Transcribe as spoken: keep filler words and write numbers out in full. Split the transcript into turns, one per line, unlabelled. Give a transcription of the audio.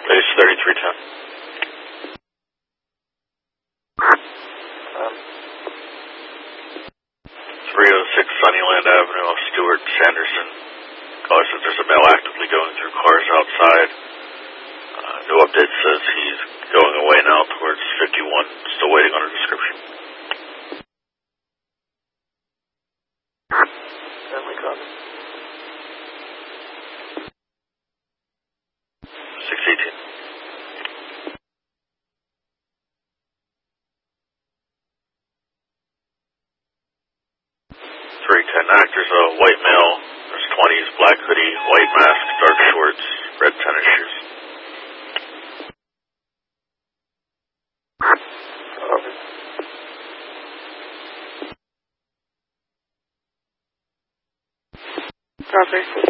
Base thirty-three ten.
Um,
three oh six Sunnyland Avenue off Stewart Sanderson. Caller says there's a male actively going through cars outside. Uh, new update says he's going away now towards fifty-one. Still waiting on a description.
Family copy.
six eighteen. three ten actors, a white male, there's twenties, black hoodie, white mask, dark shorts, red tennis shoes.
Copy.
Copy.